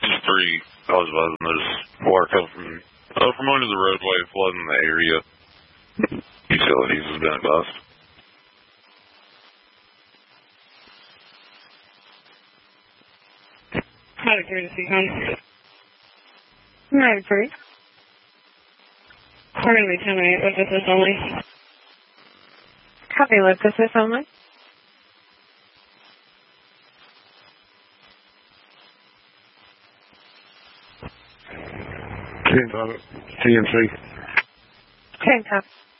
Just 3 cause buzzing. There's water coming from under the roadway, flooding the area. Utilities has been a bust. Not a courtesy, hon. Not approved. Accordingly, 10-8, with assist only. Copy, with assist only. TNC. 10 copy.